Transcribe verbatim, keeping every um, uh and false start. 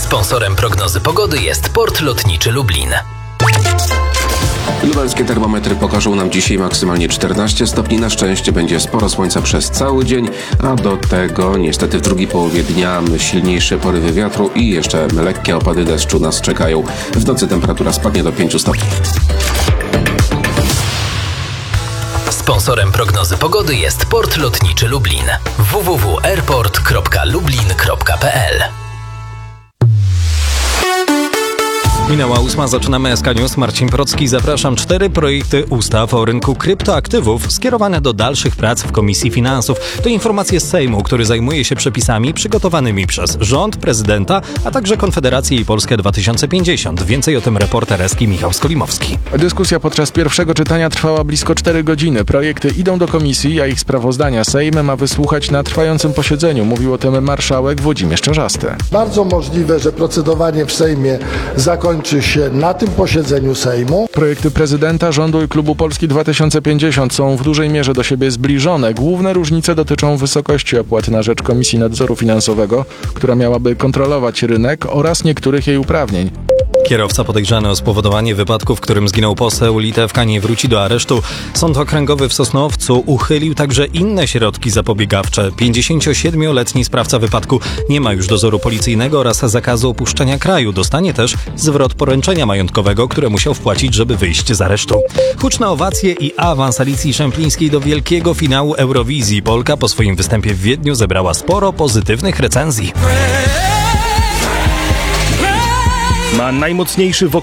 Sponsorem prognozy pogody jest Port Lotniczy Lublin. Lubelskie termometry pokażą nam dzisiaj maksymalnie czternaście stopni. Na szczęście będzie sporo słońca przez cały dzień, a do tego niestety w drugiej połowie dnia silniejsze porywy wiatru i jeszcze lekkie opady deszczu nas czekają. W nocy temperatura spadnie do pięciu stopni. Sponsorem prognozy pogody jest Port Lotniczy Lublin. w w w kropka airport kropka lublin kropka p l. Minęła ósma, zaczynamy S K News. Marcin Procki, zapraszam. Cztery projekty ustaw o rynku kryptoaktywów skierowane do dalszych prac w Komisji Finansów. To informacje z Sejmu, który zajmuje się przepisami przygotowanymi przez rząd, prezydenta, a także Konfederację i Polskę dwa tysiące pięćdziesiąt. Więcej o tym reporter Eski Michał Skolimowski. Dyskusja podczas pierwszego czytania trwała blisko cztery godziny. Projekty idą do komisji, a ich sprawozdania Sejm ma wysłuchać na trwającym posiedzeniu. Mówił o tym marszałek Włodzimierz Czarzasty. Bardzo możliwe, że procedowanie w Sejmie zakończy się na tym posiedzeniu Sejmu. Projekty prezydenta, rządu i klubu Polski dwa tysiące pięćdziesiąt są w dużej mierze do siebie zbliżone. Główne różnice dotyczą wysokości opłat na rzecz Komisji Nadzoru Finansowego, która miałaby kontrolować rynek, oraz niektórych jej uprawnień. Kierowca podejrzany o spowodowanie wypadku, w którym zginął poseł Litewka, nie wróci do aresztu. Sąd Okręgowy w Sosnowcu uchylił także inne środki zapobiegawcze. pięćdziesięciosiedmioletni sprawca wypadku nie ma już dozoru policyjnego oraz zakazu opuszczenia kraju. Dostanie też zwrot poręczenia majątkowego, które musiał wpłacić, żeby wyjść z aresztu. Huczne owacje i awans Alicji Szemplińskiej do wielkiego finału Eurowizji. Polka po swoim występie w Wiedniu zebrała sporo pozytywnych recenzji. Ma najmocniejszy wokal